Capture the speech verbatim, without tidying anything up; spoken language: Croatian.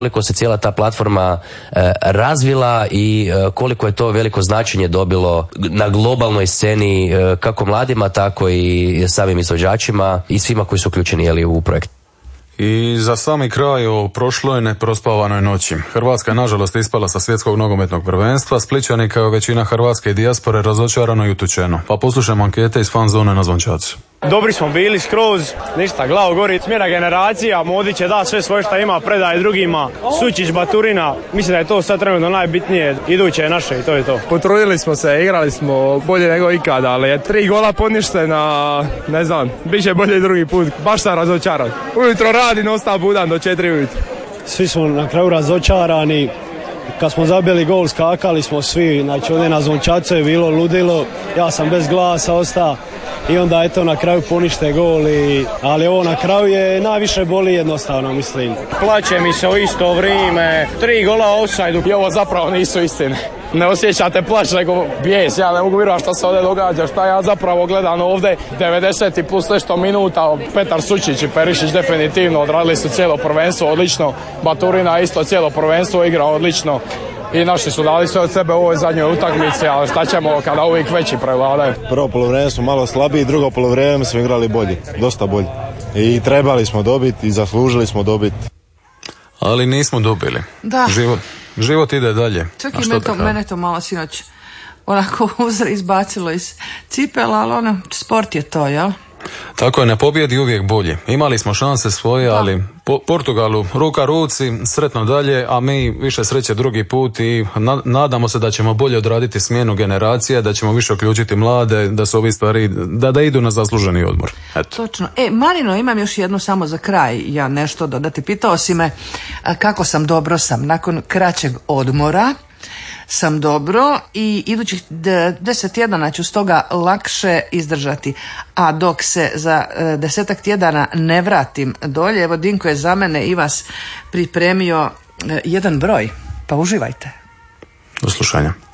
koliko se cijela ta platforma e, razvila i e, koliko je to veliko značenje dobilo na globalnoj sceni e, kako mladima, tako i samim izvođačima i svima koji su uključeni jeli, u projekt. I za sami kraj o prošloj neprospavanoj noći. Hrvatska je nažalost ispala sa svjetskog nogometnog prvenstva. Splićani kao većina hrvatske dijaspore razočarano i utučeno. Pa poslušajmo ankete iz fan zone na Zvončacu. Dobri smo bili skroz, ništa, glavo gori, smjena generacija, Modić je da sve svoje što ima, predaje drugima, Sučić, Baturina, mislim da je to sad trenutno najbitnije, iduće je naše i to je to. Potrudili smo se, igrali smo bolje nego ikada, ali je tri gola poništena, ne znam, bit će bolje drugi put, baš sam razočaran. Ujutro radim, ostao budan do četiri ujutro. Svi smo na kraju razočarani, kad smo zabili gol skakali smo svi, znači ovdje na Zvončacu je bilo ludilo, ja sam bez glasa ostao. I onda eto na kraju ponište gol i, ali ovo na kraju je najviše boli jednostavno mislim. Plaće mi se u isto vrijeme, tri gola offside i ovo zapravo nisu istine. Ne osjećate plać nego bijes, ja ne mogu vjerovati što se ovdje događa, šta ja zapravo gledam ovdje, devedeset i plus nešto minuta, Petar Sučić i Perišić definitivno odradili su cijelo prvenstvo odlično, Baturina isto cijelo prvenstvo igrao odlično. I naši su dali sve od sebe u ovoj zadnjoj utakmici, ali šta ćemo kada uvijek veći prevladaju. Prvo polovrijeme smo malo slabiji, drugo polovrijeme smo igrali bolje, dosta bolje. I trebali smo dobiti i zaslužili smo dobiti. Ali nismo dobili. Da. Život, život ide dalje. Čak i me to, mene to malo sinoć onako uzre izbacilo iz cipela, ali ono, sport je to, jel? Tako je, ne pobjedi uvijek bolje. Imali smo šanse svoje, da. ali po Portugalu ruka ruci, sretno dalje, a mi više sreće drugi put i na, nadamo se da ćemo bolje odraditi smjenu generacije, da ćemo više uključiti mlade, da su ovi stvari, da, da idu na zasluženi odmor. Eto. Točno. E, Marino, imam još jednu samo za kraj, ja nešto dodati. Pitao si me kako sam, dobro sam, nakon kraćeg odmora sam dobro i idućih deset tjedana ću stoga lakše izdržati. A dok se za desetak tjedana ne vratim dolje, evo Dinko je za mene i vas pripremio jedan broj, pa uživajte. Do slušanja.